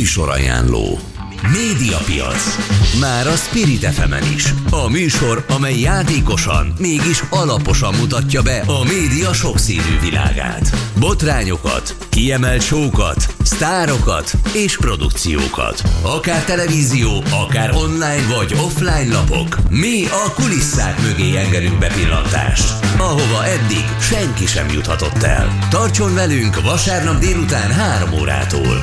Műsorajánló. Médiapiac. Már a Spirit FM-en is. A műsor, amely játékosan, mégis alaposan mutatja be a média sokszínű világát. Botrányokat, kiemelt show-kat, sztárokat és produkciókat. Akár televízió, akár online vagy offline lapok. Mi a kulisszák mögé engedünk bepillantást, ahova eddig senki sem juthatott el. Tartson velünk vasárnap délután 3 órától.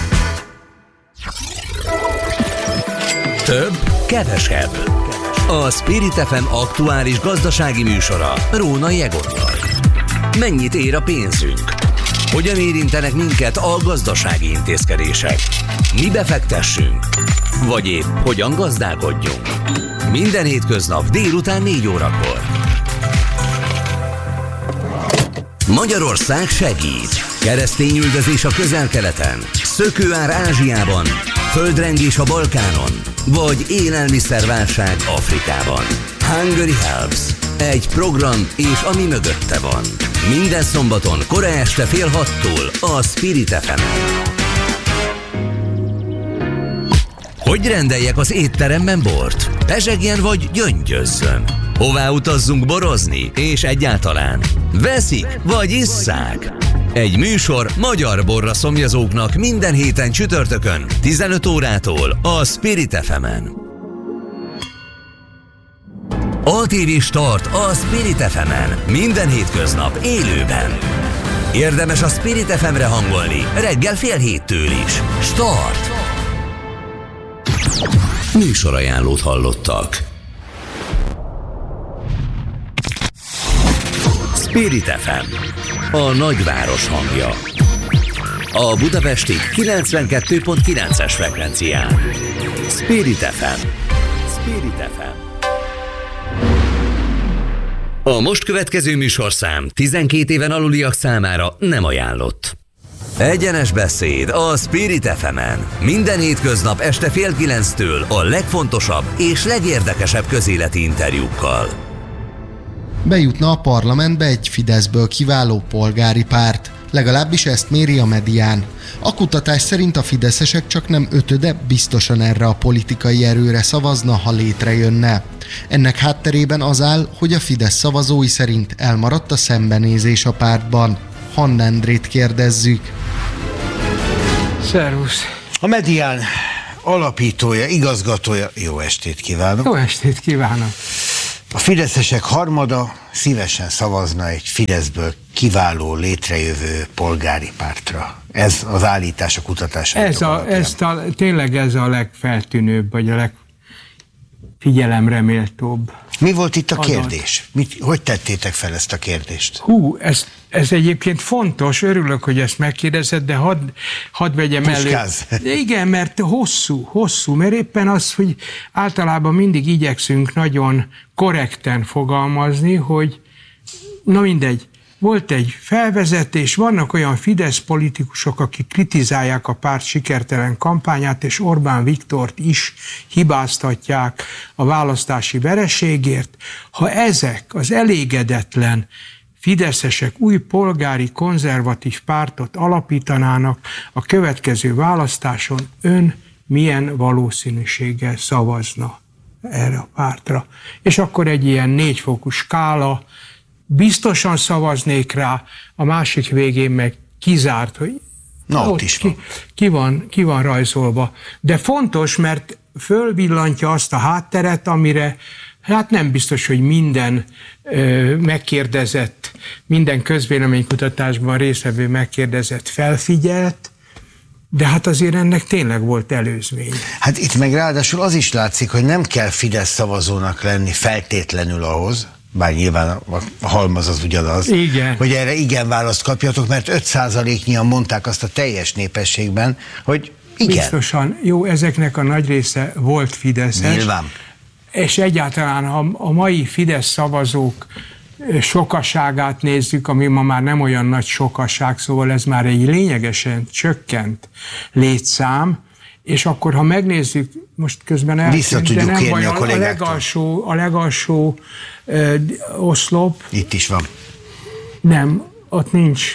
Több, kevesebb. A Spirit FM aktuális gazdasági műsora Rónai Egottal. Mennyit ér a pénzünk? Hogyan érintenek minket a gazdasági intézkedések? Mi befektessünk? Vagy épp hogyan gazdálkodjunk? Minden hétköznap délután 4 órakor. Magyarország segít. Keresztényüldözés a Közel-Keleten, szökőár Ázsiában, földrengés a Balkánon, vagy élelmiszerválság Afrikában. Hungary Helps. Egy program és ami mögötte van. Minden szombaton kora este 5:30 a Spirit FM-en. Hogy rendeljek az étteremben bort? Pezsegjen vagy gyöngyözzön? Hová utazzunk borozni? És egyáltalán veszik vagy isszák? Egy műsor magyar borra szomjazóknak minden héten csütörtökön 15 órától a Spirit FM-en. ATV Start a Spirit FM-en minden hétköznap élőben. Érdemes a Spirit FM-re hangolni reggel 6:30 is. Start! Műsorajánlót hallottak. Spirit FM, a nagyváros hangja. A budapesti 92.9-es frekvencián. Spirit FM. Spirit FM. A most következő műsorszám 12 éven aluliak számára nem ajánlott. Egyenes beszéd a Spirit FM-en. Minden hétköznap este 8:30-től a legfontosabb és legérdekesebb közéleti interjúkkal. Bejutna a parlamentbe egy Fideszből kiváló polgári párt. Legalábbis ezt méri a Medián. A kutatás szerint a fideszesek csak nem ötöde biztosan erre a politikai erőre szavazna, ha létrejönne. Ennek hátterében az áll, hogy a Fidesz szavazói szerint elmaradt a szembenézés a pártban. Hann Endrét kérdezzük. Szervusz! A Medián alapítója, igazgatója, jó estét kívánok! Jó estét kívánok! A fideszesek harmada szívesen szavazna egy Fideszből kiváló, létrejövő polgári pártra. Ez az állítás a kutatás. Tényleg ez a legfeltűnőbb, vagy a legfigyelemreméltóbb. Mi volt itt a kérdés? Hogy tettétek fel ezt a kérdést? Ez egyébként fontos, örülök, hogy ezt megkérdezed, de hadd vegyem elő. Igen, mert hosszú, mert éppen az, hogy általában mindig igyekszünk nagyon korrekten fogalmazni, hogy na mindegy, volt egy felvezetés, vannak olyan Fidesz politikusok, akik kritizálják a párt sikertelen kampányát, és Orbán Viktort is hibáztatják a választási vereségért. Ha ezek az elégedetlen fideszesek új polgári konzervatív pártot alapítanának a következő választáson, ön milyen valószínűséggel szavazna erre a pártra? És akkor egy ilyen 4 fokú skála, biztosan szavaznék rá, a másik végén meg kizárt, hogy ott is van. Ki van rajzolva. De fontos, mert fölvillantja azt a hátteret, amire hát nem biztos, hogy minden megkérdezett, minden közvéleménykutatásban résztvevő megkérdezett felfigyelt, de hát azért ennek tényleg volt előzmény. Hát itt meg ráadásul az is látszik, hogy nem kell Fidesz szavazónak lenni feltétlenül ahhoz, bár nyilván a halmaz az ugyanaz, igen, hogy erre igen választ kapjatok, mert 5%-nyian mondták azt a teljes népességben, hogy igen. Biztosan. Jó, ezeknek a nagy része volt fideszes. Nyilván. És egyáltalán a mai Fidesz szavazók sokaságát nézzük, ami ma már nem olyan nagy sokaság, szóval ez már egy lényegesen csökkent létszám, és akkor, ha megnézzük, most közben eltűnt, de nem baj, a legalsó oszlop. Itt is van. Nem, ott nincs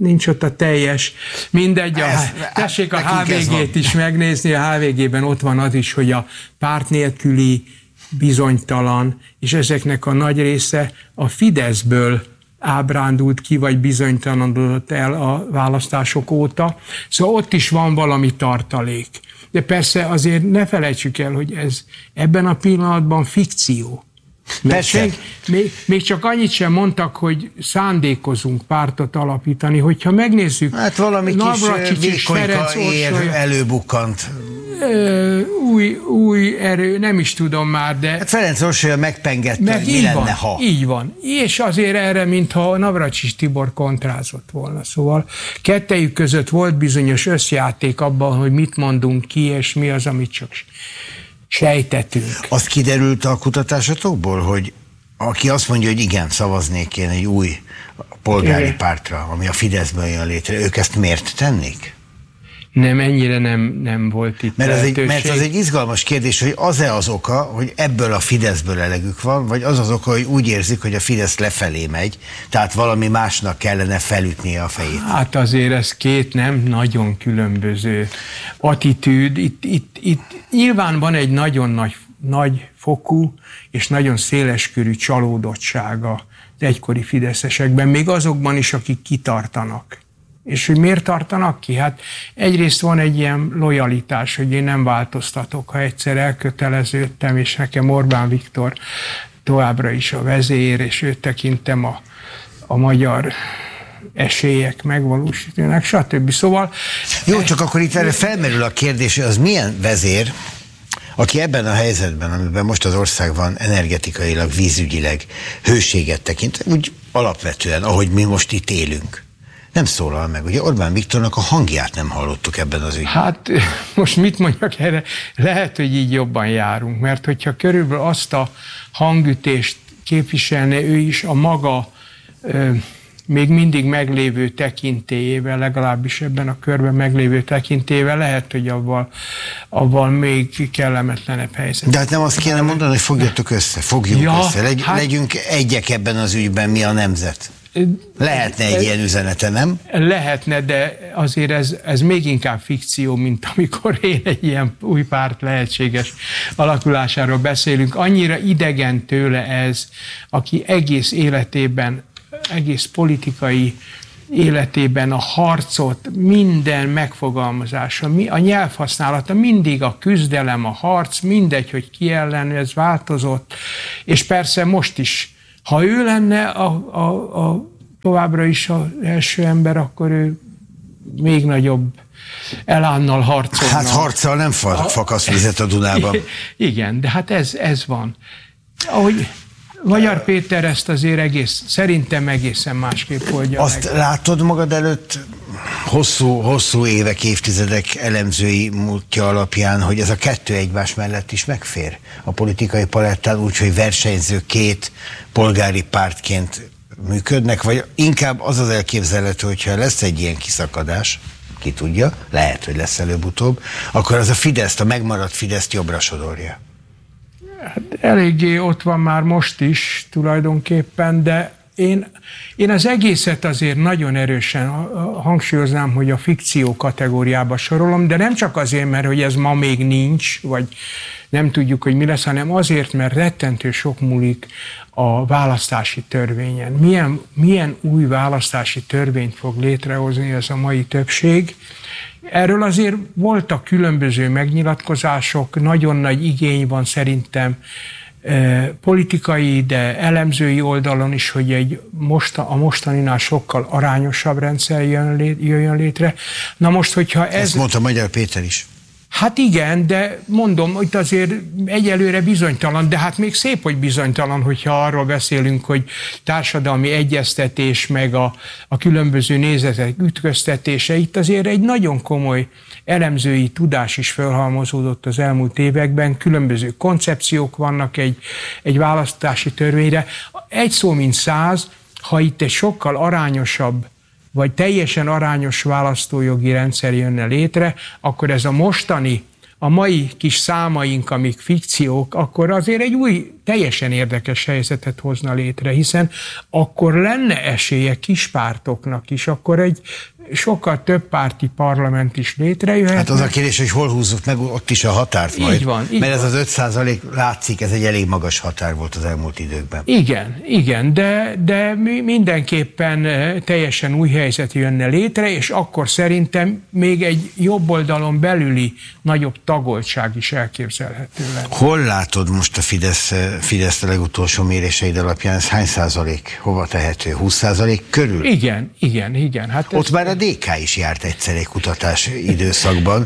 nincs ott a teljes, mindegy, tessék a HVG-t is megnézni, a HVG-ben ott van az is, hogy a párt nélküli bizonytalan, és ezeknek a nagy része a Fideszből ábrándult ki, vagy bizonytalanodott el a választások óta. Szóval ott is van valami tartalék. De persze azért ne felejtsük el, hogy ez ebben a pillanatban fikció. Persze. Még csak annyit sem mondtak, hogy szándékozunk pártot alapítani, hogyha megnézzük... Hát valami kis vékonyka ér előbukkant. Új erő, nem is tudom már, de... Hát Ferenc Orsolya megpengette, hogy mi lenne, ha. Így van. És azért erre, mintha Navracsics Tibor kontrázott volna. Szóval kettejük között volt bizonyos összjáték abban, hogy mit mondunk ki, és mi az, amit csak sejtetünk. Az kiderült a kutatásotokból, hogy aki azt mondja, hogy igen, szavaznék én egy új polgári pártra, ami a Fideszből jön létre, ők ezt miért tennék? Nem, ennyire nem volt itt mert az egy izgalmas kérdés, hogy az-e az oka, hogy ebből a Fideszből elegük van, vagy az oka, hogy úgy érzik, hogy a Fidesz lefelé megy, tehát valami másnak kellene felütnie a fejét. Hát azért ez két nem nagyon különböző attitűd. Itt nyilván van egy nagyon nagy fokú és nagyon széleskörű csalódottsága az egykori fideszesekben, még azokban is, akik kitartanak. És hogy miért tartanak ki? Hát egyrészt van egy ilyen lojalitás, hogy én nem változtatok, ha egyszer elköteleződtem, és nekem Orbán Viktor továbbra is a vezér, és őt tekintem a magyar esélyek megvalósítanak, stb. Szóval... Jó, csak akkor itt erre felmerül a kérdés, hogy az milyen vezér, aki ebben a helyzetben, amiben most az ország van, energetikailag, vízügyileg, hőséget tekint, úgy alapvetően, ahogy mi most itt élünk, nem szólal meg. Ugye Orbán Viktornak a hangját nem hallottuk ebben az ügyben. Hát most mit mondjak erre? Lehet, hogy így jobban járunk, mert hogyha körülbelül azt a hangütést képviselne ő is a maga még mindig meglévő tekintélyével, legalábbis ebben a körben meglévő tekintélyével, lehet, hogy avval még kellemetlenebb helyzet. De hát nem azt kéne mondani, hogy fogjunk össze, legyünk egyek ebben az ügyben, mi a nemzet. Lehetne egy ilyen üzenete, nem? Lehetne, de azért ez még inkább fikció, mint amikor én egy ilyen új párt lehetséges alakulásáról beszélünk. Annyira idegen tőle ez, aki egész életében, egész politikai életében a harcot, minden megfogalmazása, a nyelvhasználata, mindig a küzdelem, a harc, mindegy, hogy ki ellen, ez változott, és persze most is, ha ő lenne továbbra is az első ember, akkor ő még nagyobb elánnal harcolna. Hát harccal nem fakasz vizet a Dunában. Igen, de hát ez van. Ahogy Magyar Péter ezt azért szerintem egészen másképp oldja azt meg. Látod magad előtt hosszú évek, évtizedek elemzői múltja alapján, hogy ez a kettő egymás mellett is megfér a politikai palettán, úgyhogy versenyző két polgári pártként működnek, vagy inkább az az elképzelhető, hogyha lesz egy ilyen kiszakadás, ki tudja, lehet, hogy lesz előbb-utóbb, akkor az a Fideszt, a megmaradt Fideszt jobbra sodorja. Hát eléggé ott van már most is tulajdonképpen, de én az egészet azért nagyon erősen hangsúlyoznám, hogy a fikció kategóriába sorolom, de nem csak azért, mert hogy ez ma még nincs, vagy nem tudjuk, hogy mi lesz, hanem azért, mert rettentő sok múlik a választási törvényen. Milyen új választási törvényt fog létrehozni ez a mai többség? Erről azért voltak különböző megnyilatkozások, nagyon nagy igény van szerintem politikai, de elemzői oldalon is, hogy a mostaninál sokkal arányosabb rendszer jöjjön létre. Na most, hogyha ez... Ezt mondta Magyar Péter is. Hát igen, de mondom, itt azért egyelőre bizonytalan, de hát még szép, hogy bizonytalan, hogyha arról beszélünk, hogy társadalmi egyeztetés, meg a különböző nézetek ütköztetése, itt azért egy nagyon komoly elemzői tudás is felhalmozódott az elmúlt években, különböző koncepciók vannak egy választási törvényre. Egy szó mint 100, ha itt egy sokkal arányosabb vagy teljesen arányos választójogi rendszer jönne létre, akkor ez a mostani a mai kis számaink, amik fikciók, akkor azért egy új, teljesen érdekes helyzetet hozna létre, hiszen akkor lenne esélye kispártoknak is, akkor egy sokkal több párti parlament is létrejöhet. Hát az a kérdés, hogy hol húzzuk meg ott is a határt majd. Így van. Mert ez az 5% látszik, ez egy elég magas határ volt az elmúlt időkben. Igen, de mindenképpen teljesen új helyzet jönne létre, és akkor szerintem még egy jobb oldalon belüli nagyobb tagoltság is elképzelhető lenne. Hol látod most a Fidesz a legutolsó méréseid alapján? Ez hány százalék? Hova tehető? 20% körül? Igen. Hát ott már a DK is járt egyszer egy kutatás időszakban,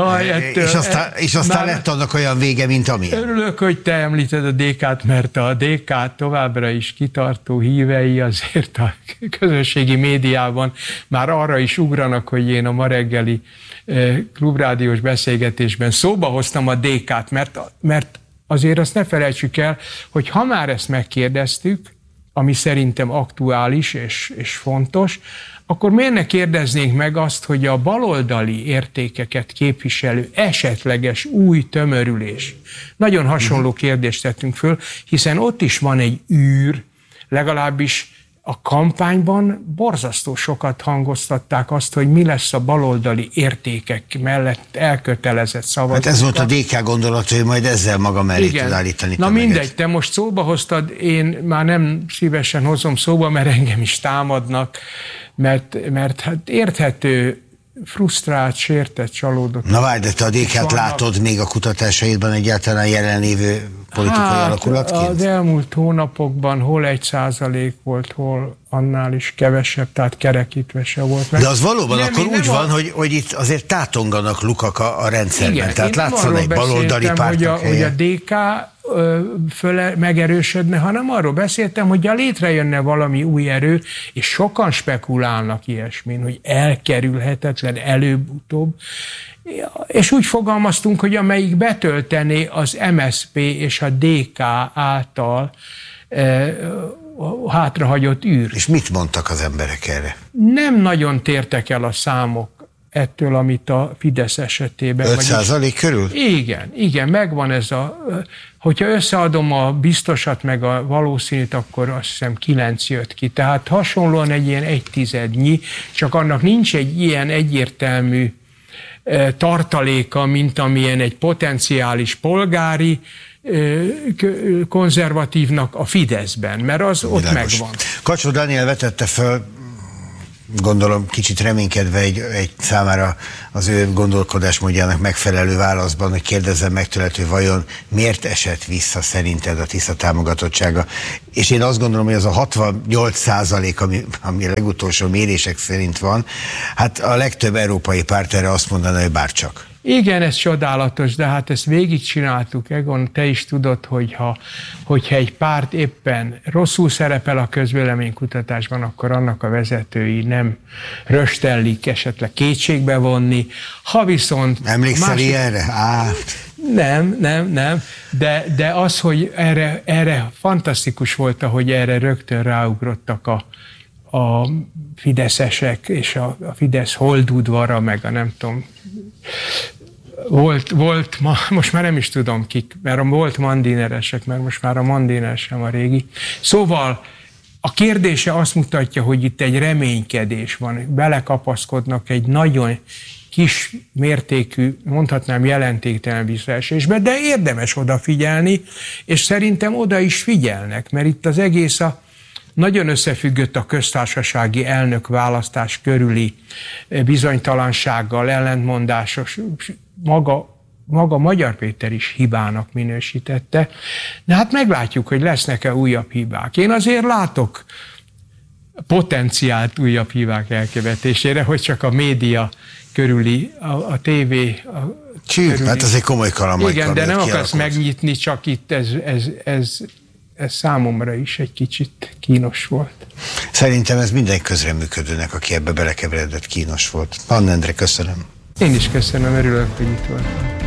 és aztán lett annak olyan vége, mint amilyen. Örülök, hogy te említed a DK-t, mert a DK továbbra is kitartó hívei azért a közösségi médiában már arra is ugranak, hogy én a ma reggeli klubrádiós beszélgetésben szóba hoztam a DK-t, mert azért azt ne felejtsük el, hogy ha már ezt megkérdeztük, ami szerintem aktuális és fontos, akkor miért ne kérdeznénk meg azt, hogy a baloldali értékeket képviselő esetleges új tömörülés. Nagyon hasonló kérdést tettünk föl, hiszen ott is van egy űr, legalábbis a kampányban borzasztó sokat hangoztatták azt, hogy mi lesz a baloldali értékek mellett elkötelezett szavazat. Hát ez volt a DK gondolat, hogy majd ezzel maga mellé tud állítani. Na mindegy, te most szóba hoztad, én már nem szívesen hozom szóba, mert engem is támadnak, mert hát érthető, frusztrált, sértett, csalódott. Na várj, de te a DK-t látod még a kutatásaidban egyáltalán jelenlévő politikai alakulatként? Az elmúlt hónapokban hol 1% volt, hol annál is kevesebb, tehát kerekítve se volt meg. De az valóban akkor úgy van, hogy itt azért tátonganak lukak a rendszerben. Igen, tehát látszol egy baloldali pártok hogy a DK megerősödne, hanem arról beszéltem, hogy létrejönne valami új erő, és sokan spekulálnak ilyesmin, hogy elkerülhetetlen előbb-utóbb, és úgy fogalmaztunk, hogy amelyik betöltené az MSZP és a DK által hátrahagyott űr. És mit mondtak az emberek erre? Nem nagyon tértek el a számok ettől, amit a Fidesz esetében. 5% körül? Igen, megvan ez hogyha összeadom a biztosat meg a valószínűt, akkor azt hiszem 9 jött ki. Tehát hasonlóan egy ilyen 1/10, csak annak nincs egy ilyen egyértelmű tartaléka, mint amilyen egy potenciális polgári konzervatívnak a Fideszben, mert az ott megvan. Kacsó Dániel vetette föl, gondolom kicsit reménykedve egy számára az ő gondolkodásmódjának megfelelő válaszban, hogy kérdezzem meg tőled, hogy vajon miért esett vissza szerinted a Tisza támogatottsága. És én azt gondolom, hogy az a 68%, ami a legutolsó mérések szerint van, hát a legtöbb európai párt erre azt mondaná, hogy bárcsak. Igen, ez csodálatos, de hát ezt végigcsináltuk, Egon, te is tudod, hogyha egy párt éppen rosszul szerepel a közvéleménykutatásban, akkor annak a vezetői nem röstellik esetleg kétségbe vonni. Ha viszont... Emlékszel erre? Nem, de az, hogy erre fantasztikus volt, ahogy erre rögtön ráugrottak a fideszesek, és a Fidesz holdudvara, meg a nem tudom, volt most már nem is tudom kik, mert volt mandineresek, mert most már a mandiner sem a régi. Szóval a kérdése azt mutatja, hogy itt egy reménykedés van, belekapaszkodnak egy nagyon kis mértékű, mondhatnám jelentéktelen visszaesésbe, de érdemes odafigyelni, és szerintem oda is figyelnek, mert itt az egész nagyon összefüggött a köztársasági elnök választás körüli bizonytalansággal, ellentmondásos, maga Magyar Péter is hibának minősítette, de hát meglátjuk, hogy lesznek-e újabb hibák. Én azért látok potenciált újabb hibák elkövetésére, hogy csak a média körüli, a tévé körüli. Hát ez egy komoly kalamaj. Igen, de nem akarsz megnyitni, csak itt ez számomra is egy kicsit kínos volt. Szerintem ez minden közreműködőnek, aki ebbe belekeveredett, kínos volt. Ann Endre, köszönöm. Én is köszönöm, örülök, hogy itt voltam.